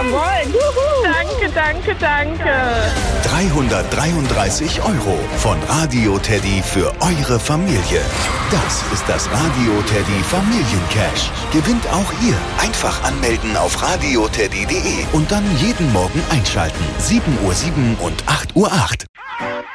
Jawohl. Danke, danke, danke. 333 € von Radio Teddy für eure Familie. Das ist das Radio Teddy Familiencash. Gewinnt auch ihr. Einfach anmelden auf radioteddy.de und dann jeden Morgen einschalten. 7:07 und 8:08 Uhr.